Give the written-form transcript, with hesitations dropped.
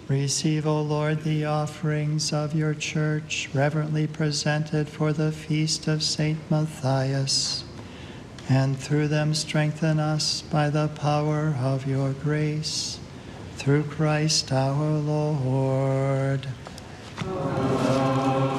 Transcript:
Receive, O Lord, the offerings of your church, reverently presented for the feast of Saint Matthias, and through them strengthen us by the power of your grace. Through Christ our Lord. Amen.